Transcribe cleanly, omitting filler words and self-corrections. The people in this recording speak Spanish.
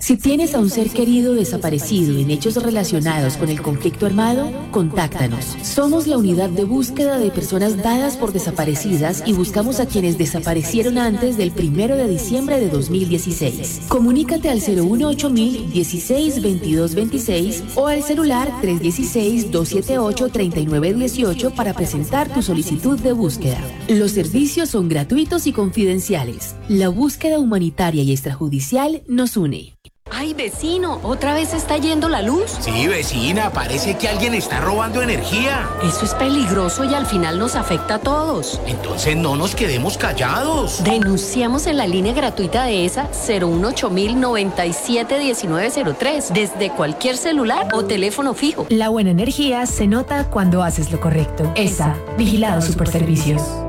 Si tienes a un ser querido desaparecido en hechos relacionados con el conflicto armado, contáctanos. Somos la unidad de búsqueda de personas dadas por desaparecidas y buscamos a quienes desaparecieron antes del 1 de diciembre de 2016. Comunícate al 018 16 22 26 o al celular 316-278-3918 para presentar tu solicitud de búsqueda. Los servicios son gratuitos y confidenciales. La búsqueda humanitaria y extrajudicial nos une. Ay, vecino, ¿otra vez está yendo la luz? Sí, vecina, parece que alguien está robando energía. Eso es peligroso y al final nos afecta a todos. Entonces no nos quedemos callados. Denunciamos en la línea gratuita de ESA 018-097-1903 desde cualquier celular o teléfono fijo. La buena energía se nota cuando haces lo correcto. ESA, Vigilado Superservicios.